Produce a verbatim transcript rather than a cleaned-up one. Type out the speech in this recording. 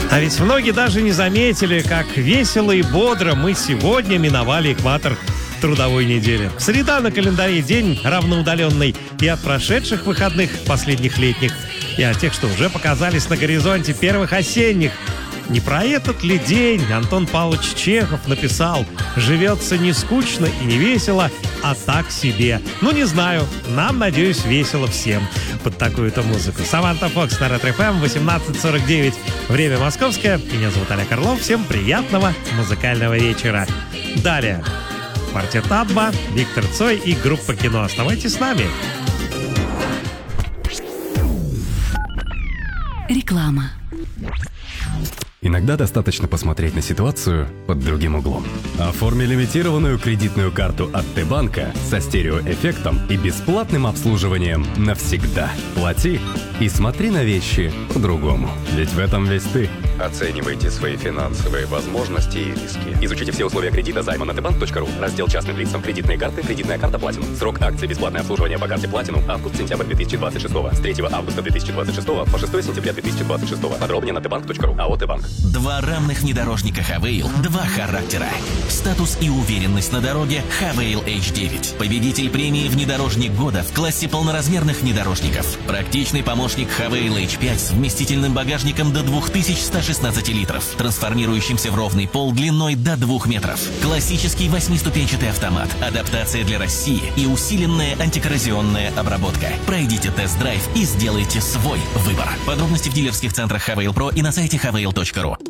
А ведь многие даже не заметили, как весело и бодро мы сегодня миновали экватор трудовой недели. Среда на календаре, день равноудаленный и от прошедших выходных последних летних, и от тех, что уже показались на горизонте первых осенних. Не про этот ли день Антон Павлович Чехов написал: «Живется не скучно и не весело, а так себе». Ну, не знаю, нам, надеюсь, весело всем под такую-то музыку. Саманта Фокс на Ретро-эф эм, восемнадцать сорок девять, время московское. Меня зовут Олег Орлов. Всем приятного музыкального вечера. Далее квартет Абба, Виктор Цой и группа Кино. Оставайтесь с нами. Реклама. Иногда достаточно посмотреть на ситуацию под другим углом. Оформи лимитированную кредитную карту от Т-банка со стереоэффектом и бесплатным обслуживанием навсегда. Плати и смотри на вещи по-другому. Ведь в этом весь ты. Оценивайте свои финансовые возможности и риски. Изучите все условия кредита займа на тэ банк точка ру. Раздел частным лицам. Кредитные карты. Кредитная карта Platinum. Срок акции. Бесплатное обслуживание по карте Platinum. Август-сентябрь две тысячи двадцать шестого. С третьего августа две тысячи двадцать шестого по шестое сентября две тысячи двадцать шестого. Подробнее на тэ банк точка ру. АО «Т-банк». Два равных внедорожника Хавейл. Два характера. Статус и уверенность на дороге. Хавейл эйч девять. Победитель премии «Внедорожник года» в классе полноразмерных внедорожников. Практичный помощник Хавейл эйч пять с вместительным багажником до две тысячи сто шестнадцать литров, трансформирующимся в ровный пол длиной до двух метров. Классический восьмиступенчатый автомат, адаптация для России и усиленная антикоррозионная обработка. Пройдите тест-драйв и сделайте свой выбор. Подробности в дилерских центрах Хавейл Про и на сайте хавейл точка ру.